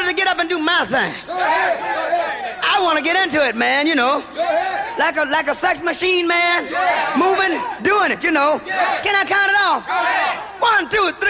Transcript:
ready to get up and do my thing. I want to get into it, man, you know. Like a sex machine, man. Moving, doing it, you know. Can I count it off? 1, 2, 3.